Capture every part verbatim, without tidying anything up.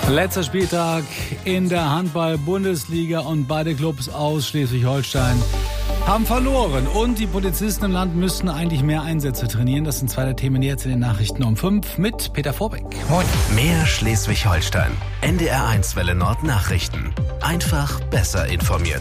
Letzter Spieltag in der Handball-Bundesliga und beide Clubs aus Schleswig-Holstein haben verloren. Und die Polizisten im Land müssten eigentlich mehr Einsätze trainieren. Das sind zwei der Themen jetzt in den Nachrichten um fünf mit Peter Vorbeck. Moin. Mehr Schleswig-Holstein. N D R eins Welle Nord Nachrichten. Einfach besser informiert.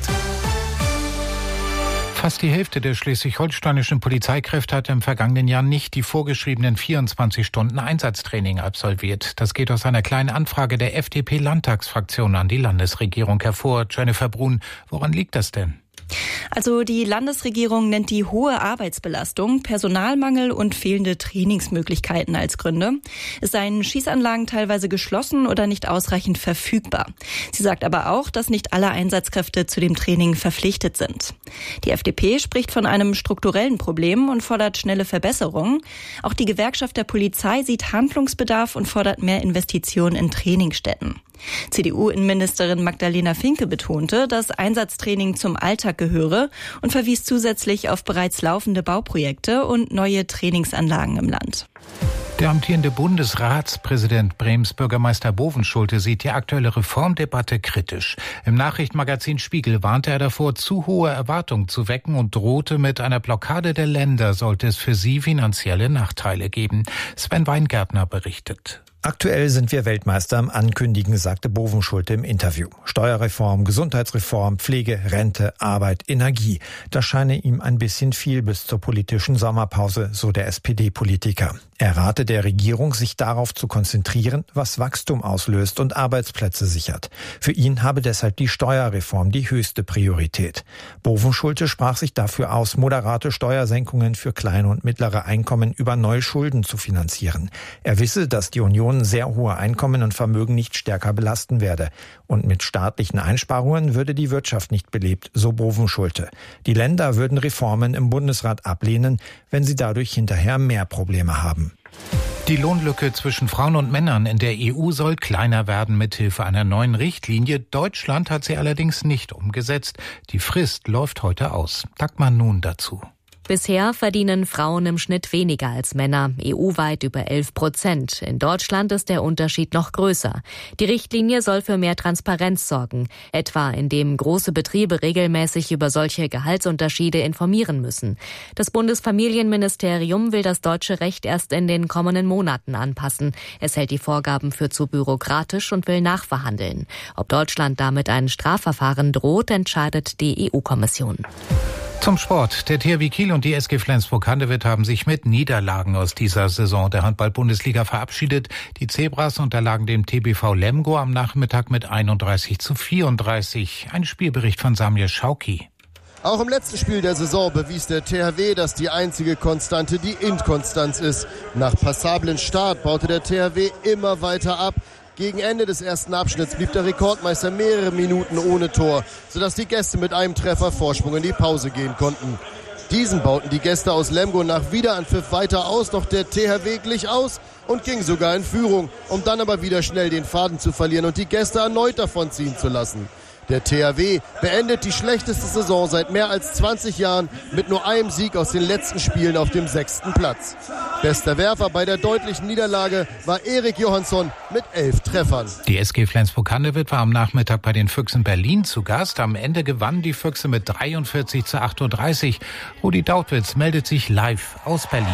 Fast die Hälfte der schleswig-holsteinischen Polizeikräfte hat im vergangenen Jahr nicht die vorgeschriebenen vierundzwanzig Stunden Einsatztraining absolviert. Das geht aus einer kleinen Anfrage der F D P-Landtagsfraktion an die Landesregierung hervor. Jennifer Brun, woran liegt das denn? Also die Landesregierung nennt die hohe Arbeitsbelastung, Personalmangel und fehlende Trainingsmöglichkeiten als Gründe. Es seien Schießanlagen teilweise geschlossen oder nicht ausreichend verfügbar. Sie sagt aber auch, dass nicht alle Einsatzkräfte zu dem Training verpflichtet sind. Die F D P spricht von einem strukturellen Problem und fordert schnelle Verbesserungen. Auch die Gewerkschaft der Polizei sieht Handlungsbedarf und fordert mehr Investitionen in Trainingsstätten. C D U-Innenministerin Magdalena Finke betonte, dass Einsatztraining zum Alltag gehöre und verwies zusätzlich auf bereits laufende Bauprojekte und neue Trainingsanlagen im Land. Der amtierende Bundesratspräsident Brems Bürgermeister Bovenschulte sieht die aktuelle Reformdebatte kritisch. Im Nachrichtenmagazin Spiegel warnte er davor, zu hohe Erwartungen zu wecken und drohte mit einer Blockade der Länder, sollte es für sie finanzielle Nachteile geben. Sven Weingärtner berichtet. Aktuell sind wir Weltmeister am Ankündigen, sagte Bovenschulte im Interview. Steuerreform, Gesundheitsreform, Pflege, Rente, Arbeit, Energie. Das scheine ihm ein bisschen viel bis zur politischen Sommerpause, so der S P D-Politiker. Er rate der Regierung, sich darauf zu konzentrieren, was Wachstum auslöst und Arbeitsplätze sichert. Für ihn habe deshalb die Steuerreform die höchste Priorität. Bovenschulte sprach sich dafür aus, moderate Steuersenkungen für kleine und mittlere Einkommen über neue Schulden zu finanzieren. Er wisse, dass die Union sehr hohe Einkommen und Vermögen nicht stärker belasten werde. Und mit staatlichen Einsparungen würde die Wirtschaft nicht belebt, so Bovenschulte. Die Länder würden Reformen im Bundesrat ablehnen, wenn sie dadurch hinterher mehr Probleme haben. Die Lohnlücke zwischen Frauen und Männern in der E U soll kleiner werden mithilfe einer neuen Richtlinie. Deutschland hat sie allerdings nicht umgesetzt. Die Frist läuft heute aus. Dagmar Nun dazu. Bisher verdienen Frauen im Schnitt weniger als Männer, E U-weit über elf Prozent. In Deutschland ist der Unterschied noch größer. Die Richtlinie soll für mehr Transparenz sorgen, etwa indem große Betriebe regelmäßig über solche Gehaltsunterschiede informieren müssen. Das Bundesfamilienministerium will das deutsche Recht erst in den kommenden Monaten anpassen. Es hält die Vorgaben für zu bürokratisch und will nachverhandeln. Ob Deutschland damit ein Strafverfahren droht, entscheidet die E U-Kommission. Zum Sport. Der T H W Kiel und die S G Flensburg-Handewitt haben sich mit Niederlagen aus dieser Saison der Handball-Bundesliga verabschiedet. Die Zebras unterlagen dem T B V Lemgo am Nachmittag mit einunddreißig zu vierunddreißig. Ein Spielbericht von Samir Schauki. Auch im letzten Spiel der Saison bewies der T H W, dass die einzige Konstante die Inkonstanz ist. Nach passablen Start baute der T H W immer weiter ab. Gegen Ende des ersten Abschnitts blieb der Rekordmeister mehrere Minuten ohne Tor, sodass die Gäste mit einem Treffer Vorsprung in die Pause gehen konnten. Diesen bauten die Gäste aus Lemgo nach Wiederanpfiff weiter aus, doch der T H W glich aus und ging sogar in Führung, um dann aber wieder schnell den Faden zu verlieren und die Gäste erneut davonziehen zu lassen. Der T H W beendet die schlechteste Saison seit mehr als zwanzig Jahren mit nur einem Sieg aus den letzten Spielen auf dem sechsten Platz. Bester Werfer bei der deutlichen Niederlage war Erik Johansson mit elf Treffern. Die S G Flensburg-Handewitt war am Nachmittag bei den Füchsen Berlin zu Gast. Am Ende gewannen die Füchse mit dreiundvierzig zu achtunddreißig. Rudi Dautwitz meldet sich live aus Berlin.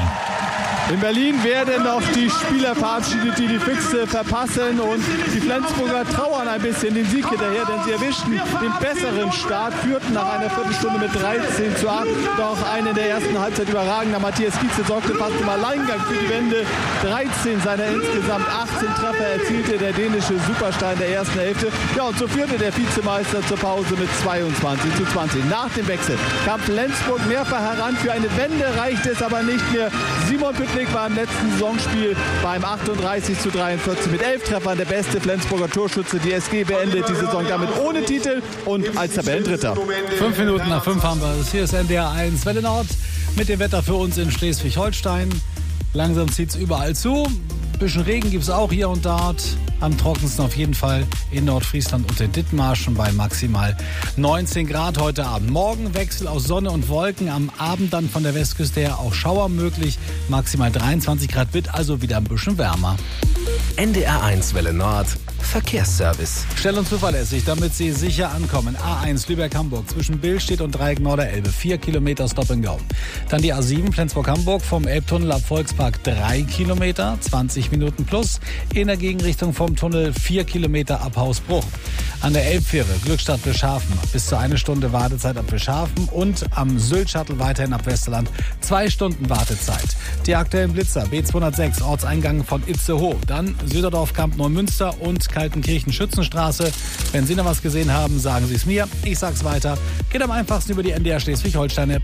In Berlin werden noch die Spieler verabschiedet, die die Füchse verpassen, und die Flensburger trauern ein bisschen den Sieg hinterher, denn sie erwischten den besseren Start, führten nach einer Viertelstunde mit dreizehn zu acht, doch ein in der ersten Halbzeit überragender Matthias Gietze sorgte fast im Alleingang für die Wende. dreizehn seiner insgesamt achtzehn Treffer erzielte der dänische Superstar in der ersten Hälfte. Ja, und so führte der Vizemeister zur Pause mit zweiundzwanzig zu zwanzig. Nach dem Wechsel kam Flensburg mehrfach heran, für eine Wende reichte es aber nicht mehr. Simon Püttlik war im letzten Saisonspiel beim achtunddreißig zu dreiundvierzig mit elf Treffern der beste Flensburger Torschütze. Die S G beendet die Saison damit ohne Titel und als Tabellendritter. Fünf Minuten nach fünf haben wir es. Hier ist N D R eins Welle Nord mit dem Wetter für uns in Schleswig-Holstein. Langsam zieht es überall zu. Ein bisschen Regen gibt es auch hier und dort. Am trockensten auf jeden Fall in Nordfriesland und in Dithmarschen bei maximal neunzehn Grad heute Abend. Morgen Wechsel aus Sonne und Wolken. Am Abend dann von der Westküste her auch Schauer möglich. Maximal dreiundzwanzig Grad, wird also wieder ein bisschen wärmer. N D R eins Welle Nord Verkehrsservice. Schnell und zuverlässig, damit Sie sicher ankommen. A eins Lübeck-Hamburg zwischen Billstedt und Dreieck Norderelbe. Vier Kilometer Stop and Go. Dann die A sieben Flensburg-Hamburg vom Elbtunnel ab Volkspark. Drei Kilometer, zwanzig Minuten plus. In der Gegenrichtung vom Tunnel vier Kilometer ab Hausbruch. An der Elbfähre Glückstadt Bischhafen bis zu eine Stunde Wartezeit ab Bischhafen und am Sylt-Shuttle weiterhin ab Westerland zwei Stunden Wartezeit. Die aktuellen Blitzer B zweihundertsechs Ortseingang von Itzehoe, dann Süderdorf Kamp Neumünster und Kaltenkirchen Schützenstraße. Wenn Sie noch was gesehen haben, sagen Sie es mir. Ich sag's weiter. Geht am einfachsten über die N D R Schleswig-Holstein-App.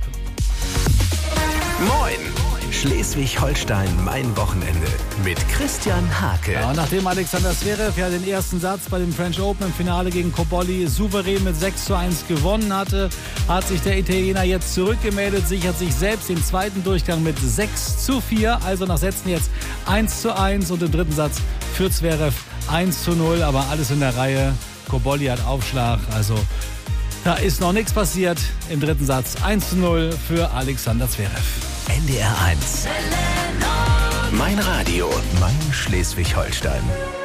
Moin! Schleswig-Holstein, mein Wochenende mit Christian Hake. Ja, nachdem Alexander Zverev ja den ersten Satz bei dem French Open im Finale gegen Cobolli souverän mit sechs zu eins gewonnen hatte, hat sich der Italiener jetzt zurückgemeldet, sichert sich selbst den zweiten Durchgang mit sechs zu vier. Also nach Sätzen jetzt eins zu eins und im dritten Satz für Zverev eins zu null. Aber alles in der Reihe. Cobolli hat Aufschlag, also da ist noch nichts passiert. Im dritten Satz eins zu null für Alexander Zverev. N D R eins. Mein Radio, mein Schleswig-Holstein.